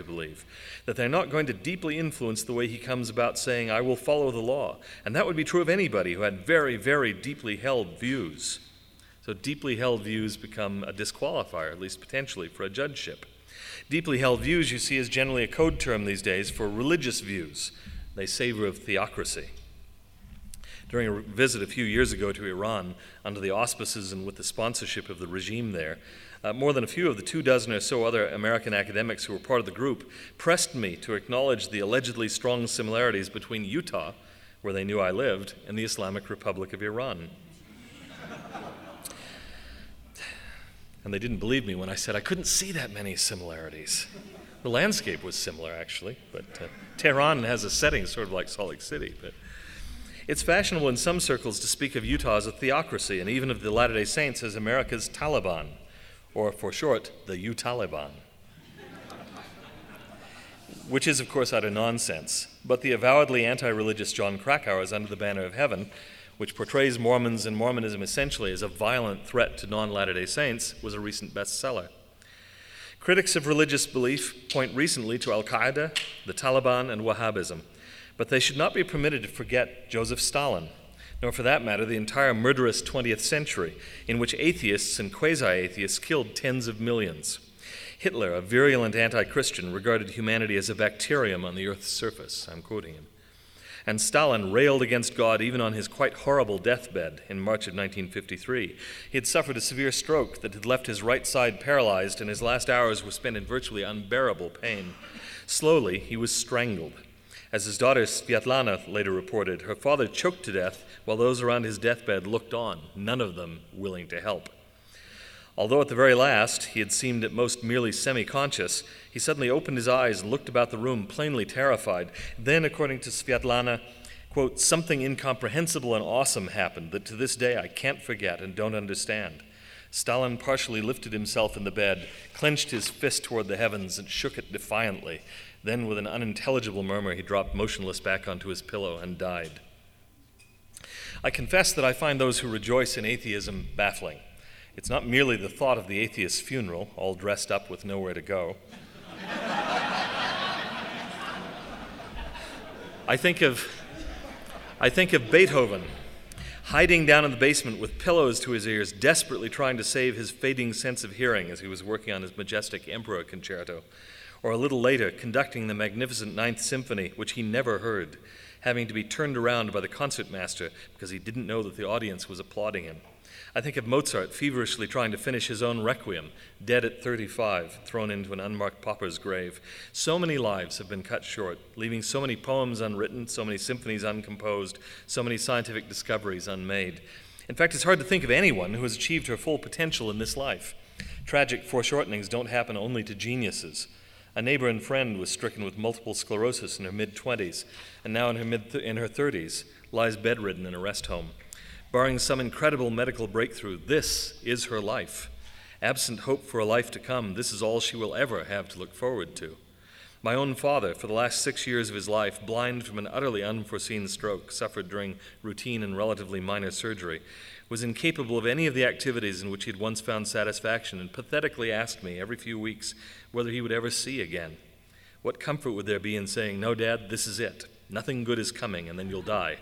believe, that they're not going to deeply influence the way he comes about saying, I will follow the law. And that would be true of anybody who had very, very deeply held views. So deeply held views become a disqualifier, at least potentially, for a judgeship. Deeply held views, you see, is generally a code term these days for religious views. They savor of theocracy. During a visit a few years ago to Iran, under the auspices and with the sponsorship of the regime there, more than a few of the 24 or so other American academics who were part of the group pressed me to acknowledge the allegedly strong similarities between Utah, where they knew I lived, and the Islamic Republic of Iran. And they didn't believe me when I said I couldn't see that many similarities. The landscape was similar, actually, but Tehran has a setting sort of like Salt Lake City. But it's fashionable in some circles to speak of Utah as a theocracy, and even of the Latter-day Saints as America's Taliban, or for short, the U-Taliban. Which is, of course, utter nonsense. But the avowedly anti-religious John Krakauer's Under the Banner of Heaven, which portrays Mormons and Mormonism essentially as a violent threat to non-Latter-day Saints, was a recent bestseller. Critics of religious belief point recently to Al-Qaeda, the Taliban, and Wahhabism, but they should not be permitted to forget Joseph Stalin, nor for that matter the entire murderous 20th century, in which atheists and quasi-atheists killed tens of millions. Hitler, a virulent anti-Christian, regarded humanity as a bacterium on the Earth's surface. I'm quoting him. And Stalin railed against God even on his quite horrible deathbed in March of 1953. He had suffered a severe stroke that had left his right side paralyzed, and his last hours were spent in virtually unbearable pain. Slowly, he was strangled. As his daughter Svetlana later reported, her father choked to death while those around his deathbed looked on, none of them willing to help. Although at the very last he had seemed at most merely semi-conscious, he suddenly opened his eyes and looked about the room, plainly terrified. Then, according to Svetlana, quote, something incomprehensible and awesome happened that to this day I can't forget and don't understand. Stalin partially lifted himself in the bed, clenched his fist toward the heavens and shook it defiantly. Then, with an unintelligible murmur, he dropped motionless back onto his pillow and died. I confess that I find those who rejoice in atheism baffling. It's not merely the thought of the atheist's funeral, all dressed up with nowhere to go. I think of Beethoven, hiding down in the basement with pillows to his ears, desperately trying to save his fading sense of hearing as he was working on his majestic Emperor Concerto, or a little later, conducting the magnificent Ninth Symphony, which he never heard, having to be turned around by the concertmaster because he didn't know that the audience was applauding him. I think of Mozart feverishly trying to finish his own Requiem, dead at 35, thrown into an unmarked pauper's grave. So many lives have been cut short, leaving so many poems unwritten, so many symphonies uncomposed, so many scientific discoveries unmade. In fact, it's hard to think of anyone who has achieved her full potential in this life. Tragic foreshortenings don't happen only to geniuses. A neighbor and friend was stricken with multiple sclerosis in her mid-20s, and now in her 30s, lies bedridden in a rest home. Barring some incredible medical breakthrough, this is her life. Absent hope for a life to come, this is all she will ever have to look forward to. My own father, for the last 6 years of his life, blind from an utterly unforeseen stroke suffered during routine and relatively minor surgery, was incapable of any of the activities in which he had once found satisfaction, and pathetically asked me every few weeks whether he would ever see again. What comfort would there be in saying, "No, Dad, this is it. Nothing good is coming, and then you'll die."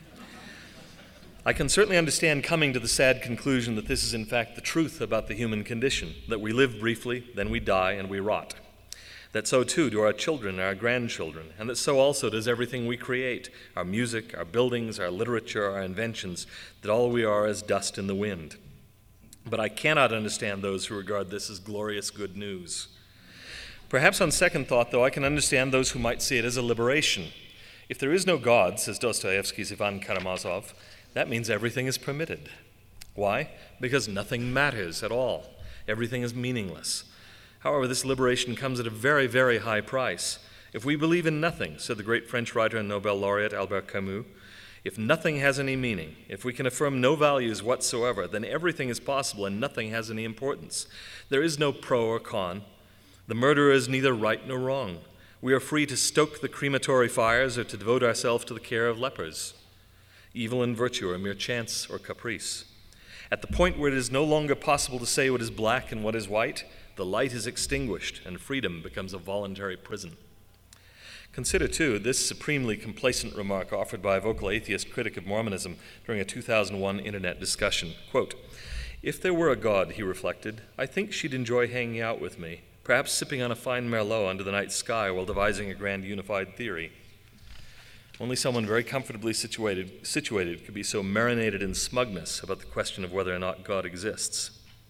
I can certainly understand coming to the sad conclusion that this is in fact the truth about the human condition, that we live briefly, then we die, and we rot. That so too do our children and our grandchildren, and that so also does everything we create, our music, our buildings, our literature, our inventions, that all we are is dust in the wind. But I cannot understand those who regard this as glorious good news. Perhaps on second thought, though, I can understand those who might see it as a liberation. If there is no God, says Dostoevsky's Ivan Karamazov, that means everything is permitted. Why? Because nothing matters at all. Everything is meaningless. However, this liberation comes at a very, very high price. If we believe in nothing, said the great French writer and Nobel laureate Albert Camus, if nothing has any meaning, if we can affirm no values whatsoever, then everything is possible and nothing has any importance. There is no pro or con. The murderer is neither right nor wrong. We are free to stoke the crematory fires or to devote ourselves to the care of lepers. Evil and virtue are mere chance or caprice. At the point where it is no longer possible to say what is black and what is white, the light is extinguished and freedom becomes a voluntary prison. Consider, too, this supremely complacent remark offered by a vocal atheist critic of Mormonism during a 2001 internet discussion. Quote, "If there were a God," he reflected, "I think she'd enjoy hanging out with me, perhaps sipping on a fine Merlot under the night sky while devising a grand unified theory." Only someone very comfortably situated could be so marinated in smugness about the question of whether or not God exists.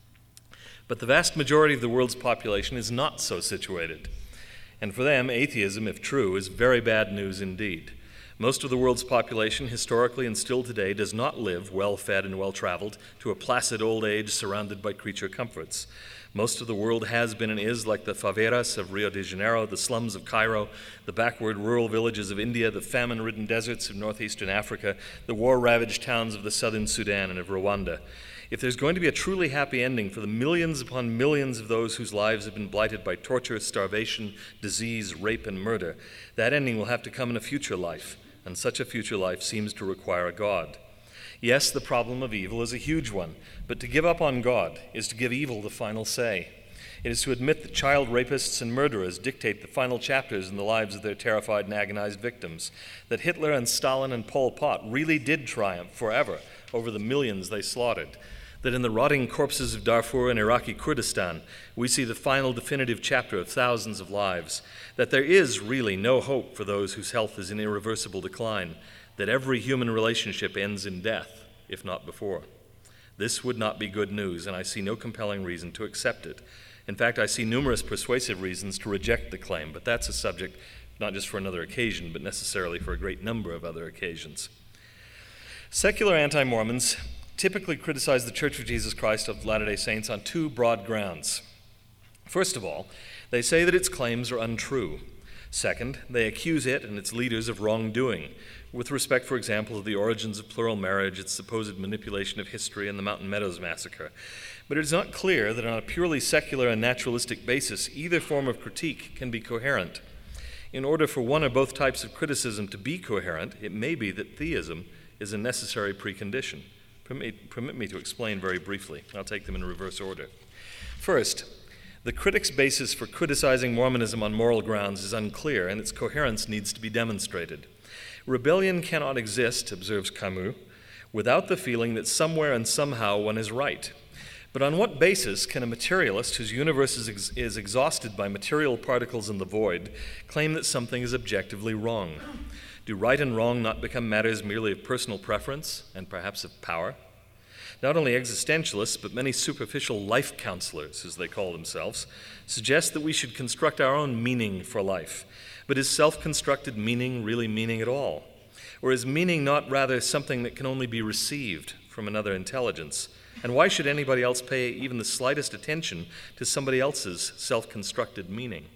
But the vast majority of the world's population is not so situated. And for them, atheism, if true, is very bad news indeed. Most of the world's population, historically and still today, does not live well-fed and well-traveled to a placid old age surrounded by creature comforts. Most of the world has been and is like the favelas of Rio de Janeiro, the slums of Cairo, the backward rural villages of India, the famine-ridden deserts of northeastern Africa, the war-ravaged towns of the southern Sudan and of Rwanda. If there's going to be a truly happy ending for the millions upon millions of those whose lives have been blighted by torture, starvation, disease, rape, and murder, that ending will have to come in a future life, and such a future life seems to require a God. Yes, the problem of evil is a huge one, but to give up on God is to give evil the final say. It is to admit that child rapists and murderers dictate the final chapters in the lives of their terrified and agonized victims, that Hitler and Stalin and Pol Pot really did triumph forever over the millions they slaughtered, that in the rotting corpses of Darfur and Iraqi Kurdistan, we see the final definitive chapter of thousands of lives, that there is really no hope for those whose health is in irreversible decline, that every human relationship ends in death, if not before. This would not be good news, and I see no compelling reason to accept it. In fact, I see numerous persuasive reasons to reject the claim, but that's a subject not just for another occasion, but necessarily for a great number of other occasions. Secular anti-Mormons typically criticize the Church of Jesus Christ of Latter-day Saints on two broad grounds. First of all, they say that its claims are untrue. Second, they accuse it and its leaders of wrongdoing, with respect, for example, to the origins of plural marriage, its supposed manipulation of history, and the Mountain Meadows massacre. But it is not clear that on a purely secular and naturalistic basis, either form of critique can be coherent. In order for one or both types of criticism to be coherent, it may be that theism is a necessary precondition. Permit me to explain very briefly. I'll take them in reverse order. First, the critic's basis for criticizing Mormonism on moral grounds is unclear, and its coherence needs to be demonstrated. Rebellion cannot exist, observes Camus, without the feeling that somewhere and somehow one is right. But on what basis can a materialist whose universe is exhausted by material particles in the void claim that something is objectively wrong? Do right and wrong not become matters merely of personal preference and perhaps of power? Not only existentialists, but many superficial life counselors, as they call themselves, suggest that we should construct our own meaning for life. But is self-constructed meaning really meaning at all? Or is meaning not rather something that can only be received from another intelligence? And why should anybody else pay even the slightest attention to somebody else's self-constructed meaning?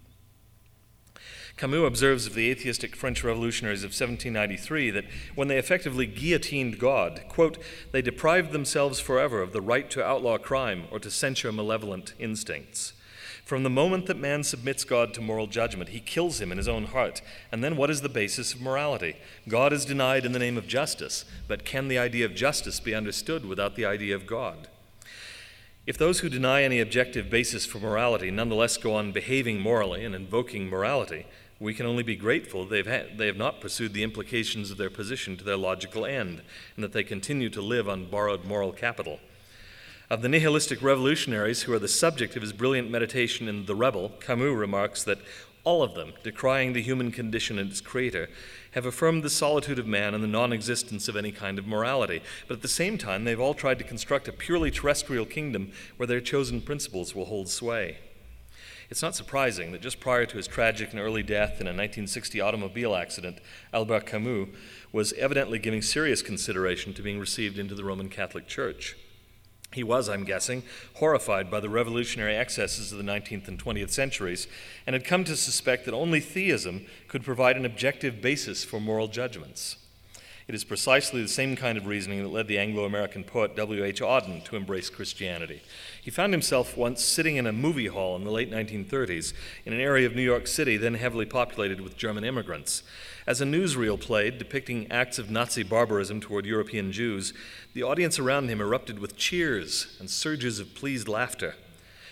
Camus observes of the atheistic French revolutionaries of 1793 that when they effectively guillotined God, quote, they deprived themselves forever of the right to outlaw crime or to censure malevolent instincts. From the moment that man submits God to moral judgment, he kills him in his own heart. And then what is the basis of morality? God is denied in the name of justice, but can the idea of justice be understood without the idea of God? If those who deny any objective basis for morality nonetheless go on behaving morally and invoking morality, we can only be grateful they have not pursued the implications of their position to their logical end, and that they continue to live on borrowed moral capital. Of the nihilistic revolutionaries who are the subject of his brilliant meditation in The Rebel, Camus remarks that all of them, decrying the human condition and its creator, have affirmed the solitude of man and the non-existence of any kind of morality. But at the same time, they've all tried to construct a purely terrestrial kingdom where their chosen principles will hold sway. It's not surprising that just prior to his tragic and early death in a 1960 automobile accident, Albert Camus was evidently giving serious consideration to being received into the Roman Catholic Church. He was, I'm guessing, horrified by the revolutionary excesses of the 19th and 20th centuries, and had come to suspect that only theism could provide an objective basis for moral judgments. It is precisely the same kind of reasoning that led the Anglo-American poet W.H. Auden to embrace Christianity. He found himself once sitting in a movie hall in the late 1930s in an area of New York City then heavily populated with German immigrants. As a newsreel played depicting acts of Nazi barbarism toward European Jews, the audience around him erupted with cheers and surges of pleased laughter.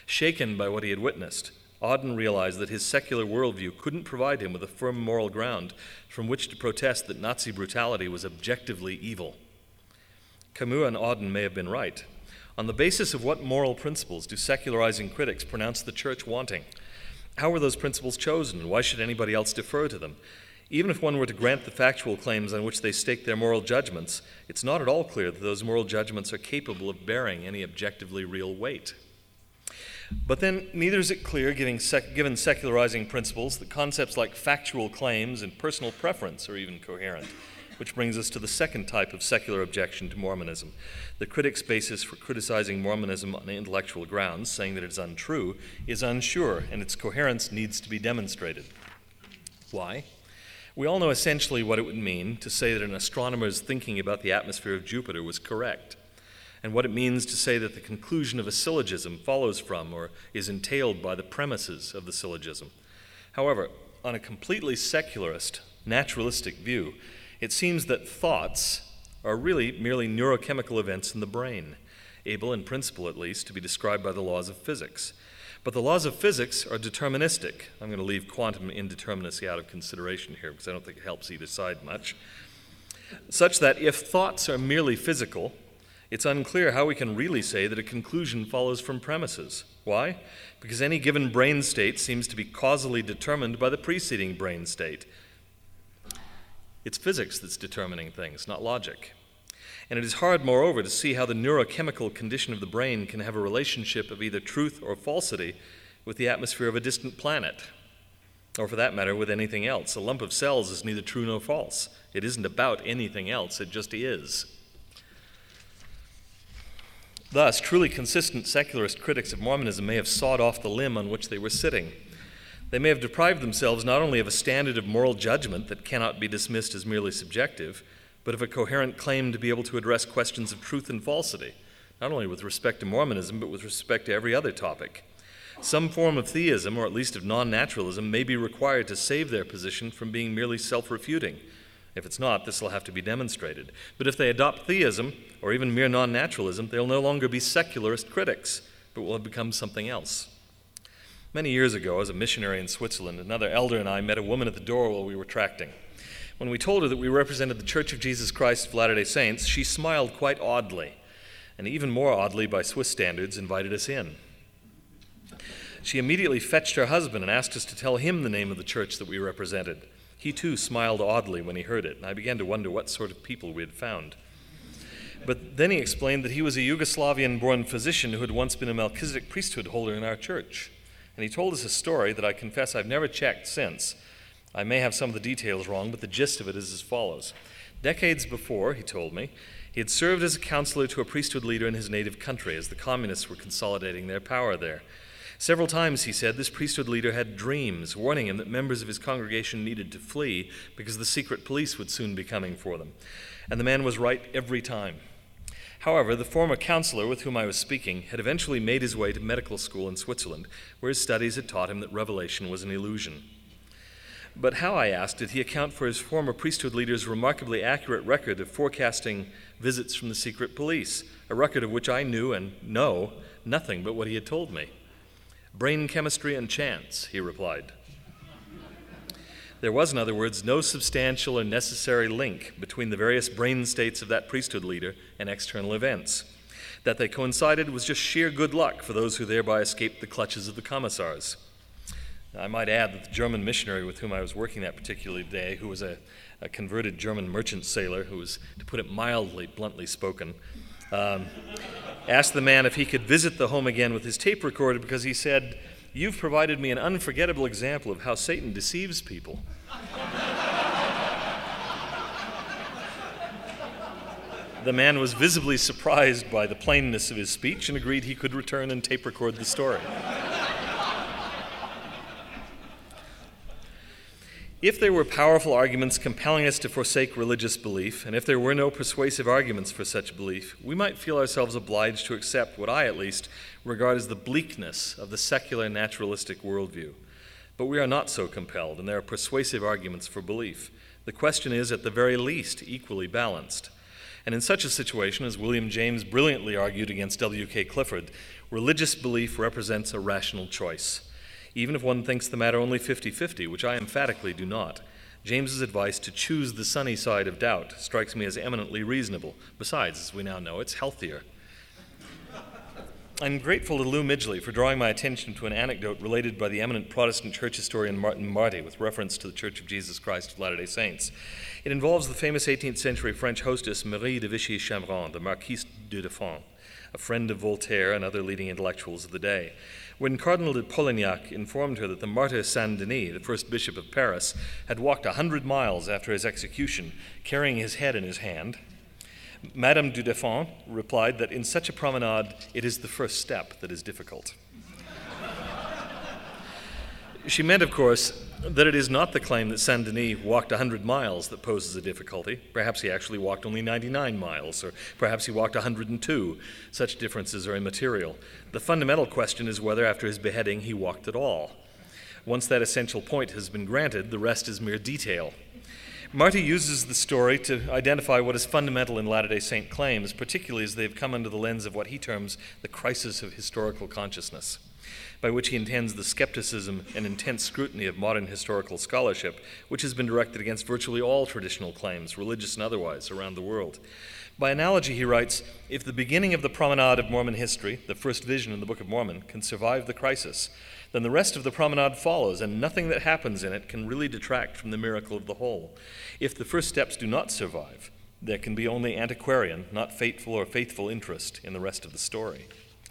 Shaken by what he had witnessed, Auden realized that his secular worldview couldn't provide him with a firm moral ground from which to protest that Nazi brutality was objectively evil. Camus and Auden may have been right. On the basis of what moral principles do secularizing critics pronounce the church wanting? How were those principles chosen, and why should anybody else defer to them? Even if one were to grant the factual claims on which they stake their moral judgments, it's not at all clear that those moral judgments are capable of bearing any objectively real weight. But then, neither is it clear, given secularizing principles, that concepts like factual claims and personal preference are even coherent, which brings us to the second type of secular objection to Mormonism. The critic's basis for criticizing Mormonism on intellectual grounds, saying that it is untrue, is unsure, and its coherence needs to be demonstrated. Why? We all know essentially what it would mean to say that an astronomer's thinking about the atmosphere of Jupiter was correct, and what it means to say that the conclusion of a syllogism follows from or is entailed by the premises of the syllogism. However, on a completely secularist, naturalistic view, it seems that thoughts are really merely neurochemical events in the brain, able in principle at least to be described by the laws of physics. But the laws of physics are deterministic. I'm going to leave quantum indeterminacy out of consideration here because I don't think it helps either side much. Such that if thoughts are merely physical, it's unclear how we can really say that a conclusion follows from premises. Why? Because any given brain state seems to be causally determined by the preceding brain state. It's physics that's determining things, not logic. And it is hard, moreover, to see how the neurochemical condition of the brain can have a relationship of either truth or falsity with the atmosphere of a distant planet, or for that matter, with anything else. A lump of cells is neither true nor false. It isn't about anything else, it just is. Thus, truly consistent secularist critics of Mormonism may have sawed off the limb on which they were sitting. They may have deprived themselves not only of a standard of moral judgment that cannot be dismissed as merely subjective, but of a coherent claim to be able to address questions of truth and falsity, not only with respect to Mormonism, but with respect to every other topic. Some form of theism, or at least of non-naturalism, may be required to save their position from being merely self-refuting. If it's not, this will have to be demonstrated. But if they adopt theism, or even mere non-naturalism, they'll no longer be secularist critics, but will have become something else. Many years ago, as a missionary in Switzerland, another elder and I met a woman at the door while we were tracting. When we told her that we represented the Church of Jesus Christ of Latter-day Saints, she smiled quite oddly, and even more oddly by Swiss standards, invited us in. She immediately fetched her husband and asked us to tell him the name of the church that we represented. He too smiled oddly when he heard it, and I began to wonder what sort of people we had found. But then he explained that he was a Yugoslavian-born physician who had once been a Melchizedek priesthood holder in our church. And he told us a story that I confess I've never checked since. I may have some of the details wrong, but the gist of it is as follows. Decades before, he told me, he had served as a counselor to a priesthood leader in his native country as the communists were consolidating their power there. Several times, he said, this priesthood leader had dreams warning him that members of his congregation needed to flee because the secret police would soon be coming for them. And the man was right every time. However, the former counselor with whom I was speaking had eventually made his way to medical school in Switzerland, where his studies had taught him that revelation was an illusion. But how, I asked, did he account for his former priesthood leader's remarkably accurate record of forecasting visits from the secret police, a record of which I knew and know nothing but what he had told me? Brain chemistry and chance, he replied. There was, in other words, no substantial or necessary link between the various brain states of that priesthood leader and external events. That they coincided was just sheer good luck for those who thereby escaped the clutches of the commissars. I might add that the German missionary with whom I was working that particular day, who was a converted German merchant sailor, who was, to put it mildly, bluntly spoken, asked the man if he could visit the home again with his tape recorder because he said, "You've provided me an unforgettable example of how Satan deceives people." The man was visibly surprised by the plainness of his speech and agreed he could return and tape record the story. If there were powerful arguments compelling us to forsake religious belief, and if there were no persuasive arguments for such belief, we might feel ourselves obliged to accept what I, at least, regard as the bleakness of the secular naturalistic worldview. But we are not so compelled, and there are persuasive arguments for belief. The question is, at the very least, equally balanced. And in such a situation, as William James brilliantly argued against W.K. Clifford, religious belief represents a rational choice. Even if one thinks the matter only 50-50, which I emphatically do not, James's advice to choose the sunny side of doubt strikes me as eminently reasonable. Besides, as we now know, it's healthier. I'm grateful to Lou Midgley for drawing my attention to an anecdote related by the eminent Protestant church historian Martin Marty with reference to the Church of Jesus Christ of Latter-day Saints. It involves the famous 18th century French hostess Marie de Vichy-Chambrun, the Marquise de Deffand, a friend of Voltaire and other leading intellectuals of the day. When Cardinal de Polignac informed her that the martyr Saint-Denis, the first bishop of Paris, had walked 100 miles after his execution, carrying his head in his hand, Madame du Deffand replied that in such a promenade, it is the first step that is difficult. She meant, of course, that it is not the claim that Saint-Denis walked 100 miles that poses a difficulty. Perhaps he actually walked only 99 miles, or perhaps he walked 102. Such differences are immaterial. The fundamental question is whether, after his beheading, he walked at all. Once that essential point has been granted, the rest is mere detail. Marty uses the story to identify what is fundamental in Latter-day Saint claims, particularly as they've come under the lens of what he terms the crisis of historical consciousness, by which he intends the skepticism and intense scrutiny of modern historical scholarship, which has been directed against virtually all traditional claims, religious and otherwise, around the world. By analogy, he writes, if the beginning of the promenade of Mormon history, the first vision in the Book of Mormon, can survive the crisis, then the rest of the promenade follows, and nothing that happens in it can really detract from the miracle of the whole. If the first steps do not survive, there can be only antiquarian, not fateful or faithful interest in the rest of the story.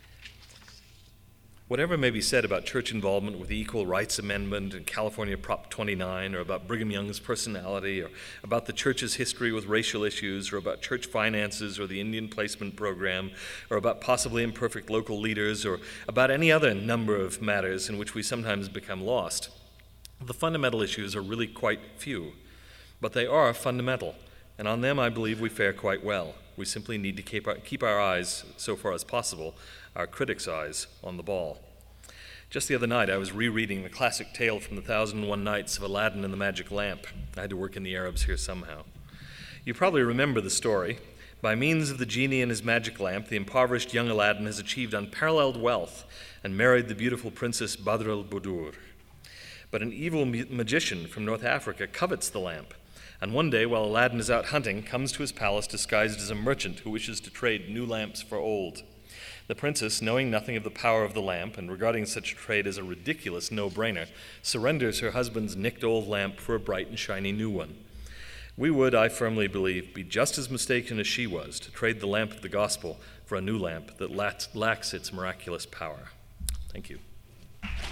Whatever may be said about church involvement with the Equal Rights Amendment and California Prop 29, or about Brigham Young's personality, or about the church's history with racial issues, or about church finances, or the Indian Placement Program, or about possibly imperfect local leaders, or about any other number of matters in which we sometimes become lost, the fundamental issues are really quite few. But they are fundamental, and on them I believe we fare quite well. We simply need to keep our eyes, so far as possible, our critics' eyes, on the ball. Just the other night, I was rereading the classic tale from the 1001 Nights of Aladdin and the Magic Lamp. I had to work in the Arabs here somehow. You probably remember the story. By means of the genie and his magic lamp, the impoverished young Aladdin has achieved unparalleled wealth and married the beautiful princess Badr al-Budur. But an evil magician from North Africa covets the lamp, and one day, while Aladdin is out hunting, comes to his palace disguised as a merchant who wishes to trade new lamps for old. The princess, knowing nothing of the power of the lamp and regarding such a trade as a ridiculous no-brainer, surrenders her husband's nicked old lamp for a bright and shiny new one. We would, I firmly believe, be just as mistaken as she was to trade the lamp of the gospel for a new lamp that lacks its miraculous power. Thank you.